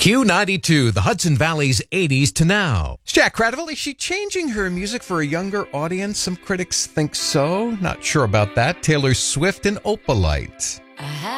Q92, the Hudson Valley's 80s to now. Jack Cradaville, is she changing her music for a younger audience? Some critics think so. Not sure about that. Taylor Swift and Opalite.